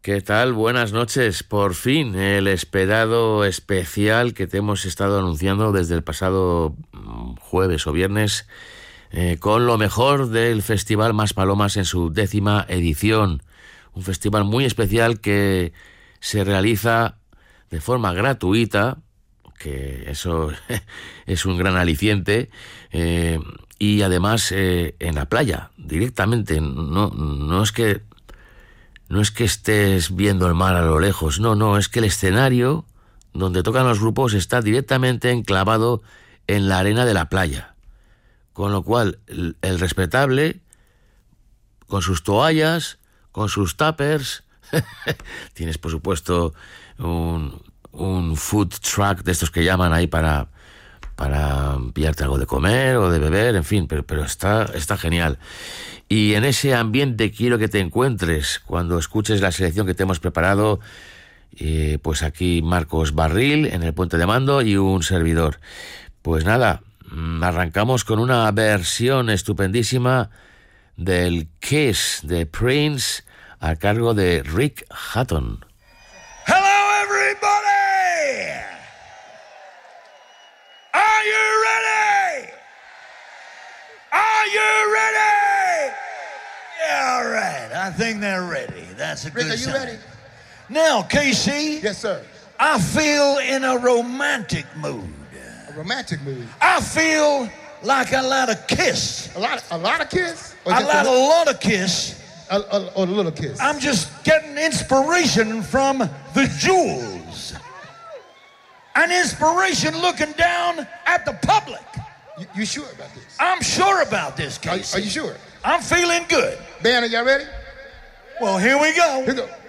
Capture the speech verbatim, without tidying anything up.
¿Qué tal? Buenas noches. Por fin, el esperado especial que te hemos estado anunciando desde el pasado jueves o viernes, eh, con lo mejor del Festival Maspalomas en su décima edición. Un festival muy especial que se realiza de forma gratuita, que eso es un gran aliciente, eh, y además eh, en la playa, directamente. No, no es que... No es que estés viendo el mar a lo lejos, no, no, es que el escenario donde tocan los grupos está directamente enclavado en la arena de la playa. Con lo cual, el, el respetable, con sus toallas, con sus tuppers, tienes por supuesto un, un food truck de estos que llaman ahí para, para pillarte algo de comer o de beber, en fin, pero, pero está, está genial. Y en ese ambiente quiero que te encuentres cuando escuches la selección que te hemos preparado. Eh, pues aquí Marcos Barril en el puente de mando y un servidor. Pues nada, arrancamos con una versión estupendísima del Kiss de Prince a cargo de Rick Hutton. Hello everybody! Are you ready? Are you ready? Yeah, all right. I think they're ready. That's a Rick, good are you sign. ready? Now, K C. Yes, sir. I feel in a romantic mood. A romantic mood. I feel like a lot of kiss. A lot, a lot of kiss. Or A just lot, a, a lot of kiss. a, a, or a little kiss. I'm just getting inspiration from the jewels. An inspiration looking down at the public. You, you sure about this? I'm sure about this, Are, K C. are you sure? I'm feeling good. Band, are y'all ready? Well, here we go. Here we go.